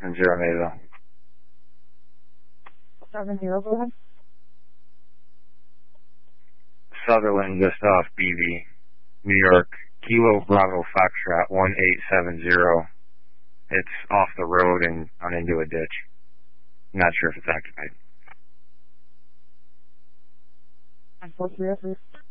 And 0 Mayville. 70, go ahead. Sutherland, just off BV, New York. Kilo Bravo Foxtrot 1870. It's off the road and on into a ditch. Not sure if it's occupied. 4303.